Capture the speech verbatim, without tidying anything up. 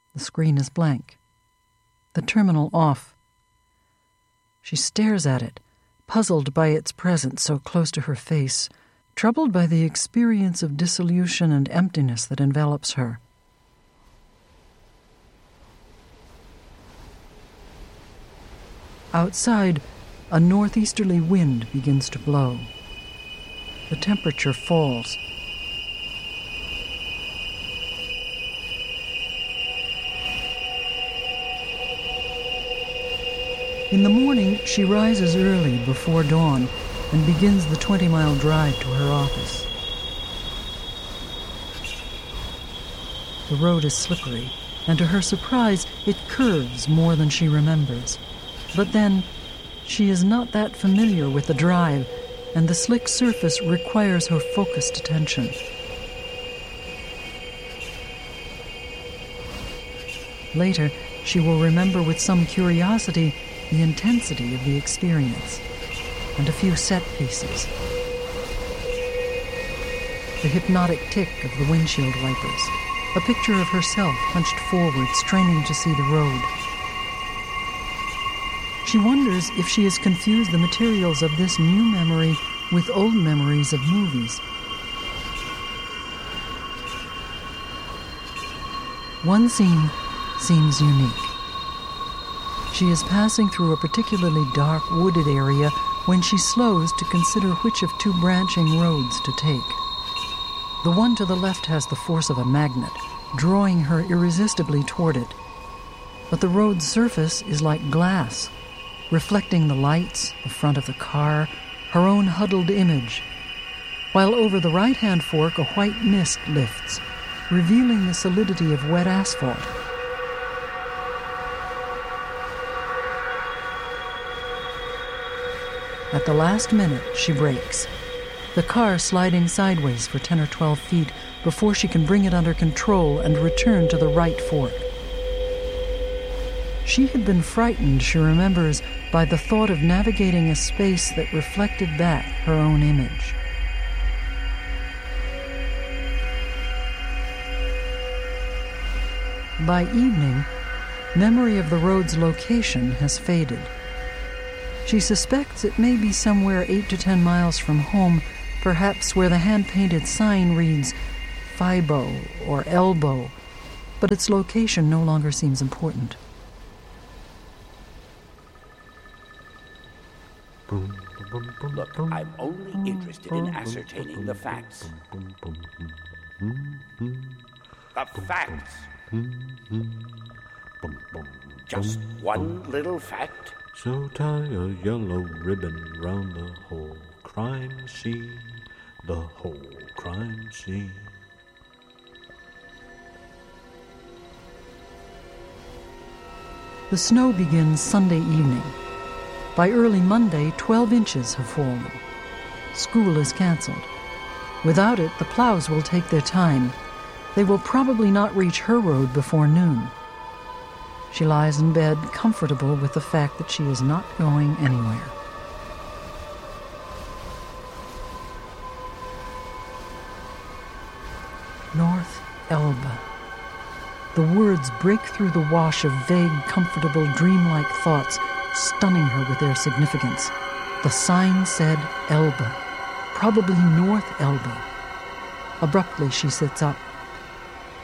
The screen is blank. The terminal off. She stares at it, puzzled by its presence so close to her face, troubled by the experience of dissolution and emptiness that envelops her. Outside, a northeasterly wind begins to blow. The temperature falls. In the morning, she rises early before dawn and begins the twenty-mile drive to her office. The road is slippery, and to her surprise, it curves more than she remembers. But then, she is not that familiar with the drive, and the slick surface requires her focused attention. Later, she will remember with some curiosity the intensity of the experience, and a few set pieces. The hypnotic tick of the windshield wipers, a picture of herself hunched forward, straining to see the road. She wonders if she has confused the materials of this new memory with old memories of movies. One scene seems unique. She is passing through a particularly dark, wooded area when she slows to consider which of two branching roads to take. The one to the left has the force of a magnet, drawing her irresistibly toward it. But the road's surface is like glass, reflecting the lights, the front of the car, her own huddled image, while over the right-hand fork a white mist lifts, revealing the solidity of wet asphalt. At the last minute, she brakes, the car sliding sideways for ten or twelve feet before she can bring it under control and return to the right fork. She had been frightened, she remembers, by the thought of navigating a space that reflected back her own image. By evening, memory of the road's location has faded. She suspects it may be somewhere eight to ten miles from home, perhaps where the hand-painted sign reads Fibo or Elbow, but its location no longer seems important. Look, I'm only interested in ascertaining the facts. The facts. Just one little fact. So tie a yellow ribbon round the whole crime scene, the whole crime scene. The snow begins Sunday evening. By early Monday, twelve inches have fallen. School is canceled. Without it, the plows will take their time. They will probably not reach her road before noon. She lies in bed, comfortable with the fact that she is not going anywhere. North Elba. The words break through the wash of vague, comfortable, dreamlike thoughts, stunning her with their significance. The sign said Elba, probably North Elba. Abruptly, she sits up.